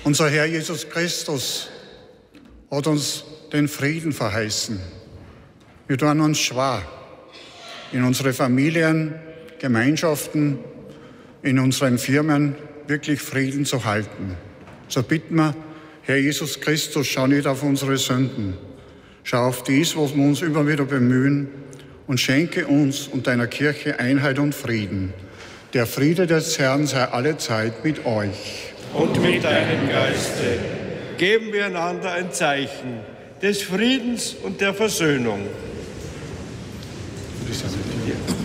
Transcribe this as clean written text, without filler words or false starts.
Unser Herr Jesus Christus hat uns den Frieden verheißen. Wir tun uns schwer, in unsere Familien, Gemeinschaften, in unseren Firmen wirklich Frieden zu halten. So bitten wir, Herr Jesus Christus, schau nicht auf unsere Sünden. Schau auf dies, was wir uns immer wieder bemühen, und schenke uns und deiner Kirche Einheit und Frieden. Der Friede des Herrn sei allezeit mit euch. Und mit deinem Geiste. Geben wir einander ein Zeichen des Friedens und der Versöhnung. Das ist ja mit dir.